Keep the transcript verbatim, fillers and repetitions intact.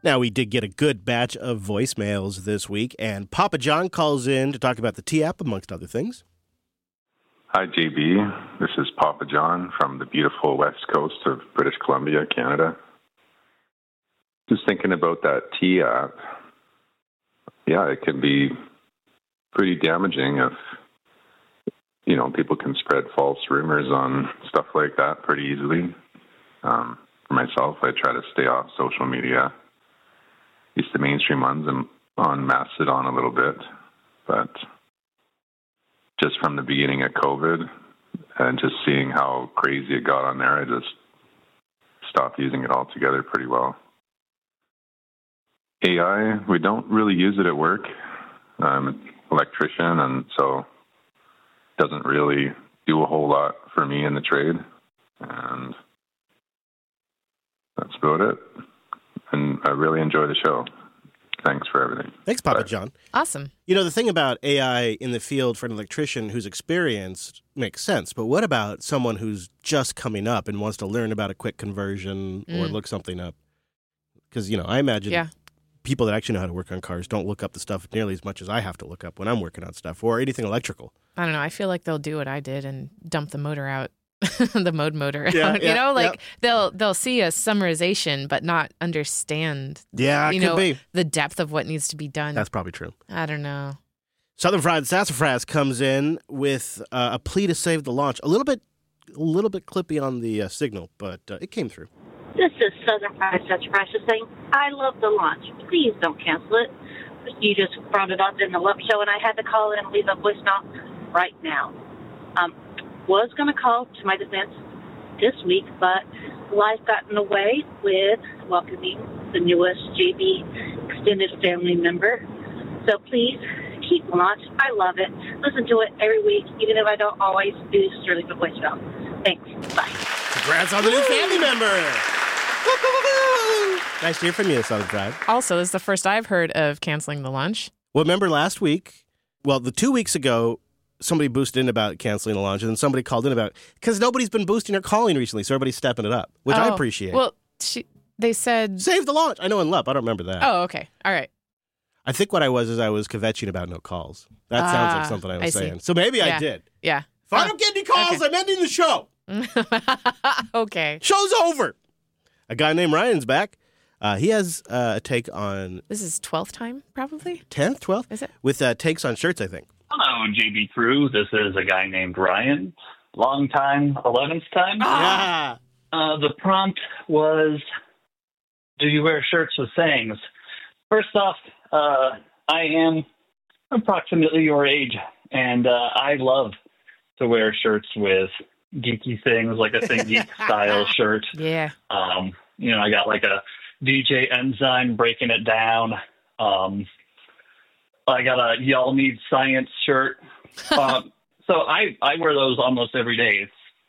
Now, we did get a good batch of voicemails this week, and Papa John calls in to talk about the T-App, amongst other things. Hi, J B. This is Papa John from the beautiful west coast of British Columbia, Canada. Just thinking about that T-App. Yeah, it can be pretty damaging if, you know, people can spread false rumors on stuff like that pretty easily. Um, for myself, I try to stay off social media. At least the mainstream ones, I'm on Mastodon a little bit, but just from the beginning of COVID and just seeing how crazy it got on there, I just stopped using it altogether pretty well. A I, we don't really use it at work. I'm an electrician, and so it doesn't really do a whole lot for me in the trade. And that's about it. And I really enjoy the show. Thanks for everything. Thanks, Papa Bye. John. Awesome. You know, the thing about A I in the field for an electrician who's experienced makes sense. But what about someone who's just coming up and wants to learn about a quick conversion or Mm. look something up? Because, you know, I imagine Yeah. people that actually know how to work on cars don't look up the stuff nearly as much as I have to look up when I'm working on stuff or anything electrical. I don't know. I feel like they'll do what I did and dump the motor out, the mode motor Yeah, out. yeah, you know, like yeah. they'll they'll see a summarization but not understand. Yeah, it you could know, be. the depth of what needs to be done. That's probably true. I don't know. Southern Fried Sassafras comes in with uh, a plea to save the launch. A little bit, a little bit clippy on the uh, signal, but uh, it came through. This is Southern Fried Sassafras saying, I love the launch. Please don't cancel it. You just brought it up in the Love Show, and I had to call in and leave a voicemail right now. Um, was going to call to my defense this week, but life got in the way with welcoming the newest J B extended family member. So please keep the launch. I love it. Listen to it every week, even if I don't always do Sterling the voicemail. Thanks. Bye. Congrats on the new family member. Woo-hoo-hoo-hoo. Nice to hear from you, Southern Fried. Also, this is the first I've heard of canceling the lunch. Well, remember last week? Well, the two weeks ago, somebody boosted in about canceling the launch, and then somebody called in about it because nobody's been boosting or calling recently, so everybody's stepping it up, which I Oh, appreciate. Well, she, they said. Save the launch. I know in L U P. I don't remember that. Oh, okay. All right. I think what I was is I was kvetching about no calls. That sounds like Ah, something I was I see. saying. So maybe I Yeah. did. Yeah. If I Huh. don't get any calls, Okay. I'm ending the show. Okay. Show's over. A guy named Ryan's back. Uh, he has uh, a take on This is twelfth time, probably? tenth, twelfth? Is it? With uh, takes on shirts, I think. Hello, J B Crew. This is a guy named Ryan. Long time, eleventh time. Yeah. Uh, the prompt was, do you wear shirts with sayings? First off, uh, I am approximately your age, and uh, I love to wear shirts with geeky things, like a Think Geek style shirt. Yeah. Um, you know, I got like a D J Enzyme breaking it down. Um, I got a Y'all Need Science shirt. Um, so I, I wear those almost every day. It's